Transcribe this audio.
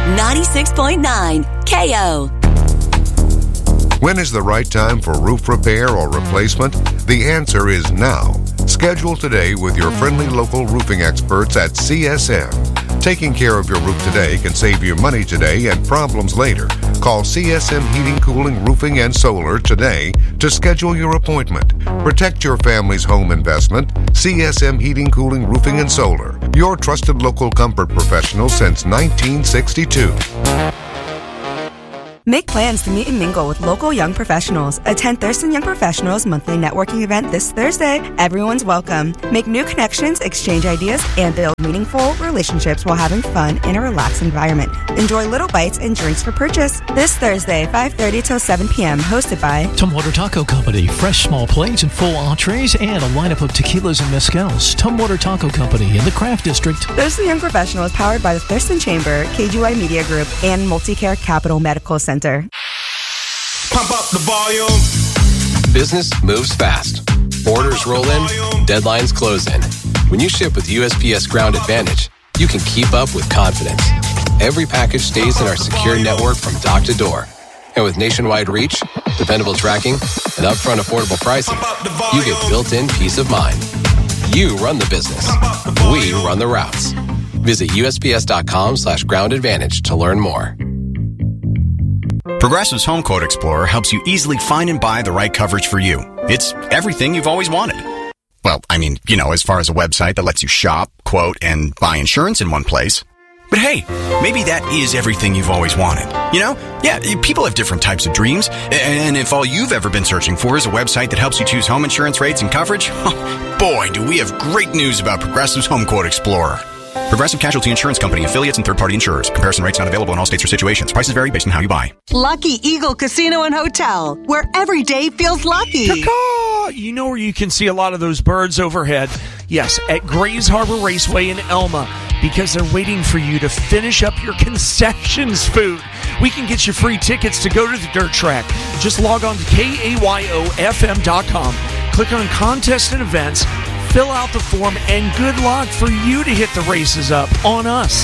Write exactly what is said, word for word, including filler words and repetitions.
ninety-six point nine K O. When is the right time for roof repair or replacement? The answer is now. Schedule today with your friendly local roofing experts at C S M. Taking care of your roof today can save you money today and problems later. Call C S M Heating, Cooling, Roofing, and Solar today to schedule your appointment. Protect your family's home investment. C S M Heating, Cooling, Roofing, and Solar. Your trusted local comfort professional since nineteen sixty-two. Make plans to meet and mingle with local young professionals. Attend Thurston Young Professionals monthly networking event this Thursday. Everyone's welcome. Make new connections, exchange ideas, and build meaningful relationships while having fun in a relaxed environment. Enjoy little bites and drinks for purchase. This Thursday, five thirty till seven p.m. Hosted by Tumwater Taco Company. Fresh small plates and full entrees and a lineup of tequilas and mezcals. Tumwater Taco Company in the Craft District. Thurston Young Professionals powered by the Thurston Chamber, K G Y Media Group, and Multicare Capital Medical Center. Pump up the volume. Business moves fast. Orders roll in, deadlines close in. When you ship with U S P S Ground Advantage, you can keep up with confidence. Every package stays in our secure network from dock to door. And with nationwide reach, dependable tracking, and upfront affordable pricing, you get built-in peace of mind. You run the business. We run the routes. Visit U S P S dot com slash ground advantage to learn more. Progressive's Home Quote Explorer helps you easily find and buy the right coverage for you. It's everything you've always wanted. Well, I mean, you know, as far as a website that lets you shop, quote, and buy insurance in one place. But hey, maybe that is everything you've always wanted. You know? Yeah, people have different types of dreams. And if all you've ever been searching for is a website that helps you choose home insurance rates and coverage, boy, do we have great news about Progressive's Home Quote Explorer. Progressive Casualty Insurance Company, affiliates, and third-party insurers. Comparison rates not available in all states or situations. Prices vary based on how you buy. Lucky Eagle Casino and Hotel, where every day feels lucky. Caw-caw! You know where you can see a lot of those birds overhead? Yes, at Grays Harbor Raceway in Elma, because they're waiting for you to finish up your concessions food. We can get you free tickets to go to the dirt track. Just log on to K A Y O F M dot com. Click on Contests and Events. Fill out the form, and good luck for you to hit the races up on us.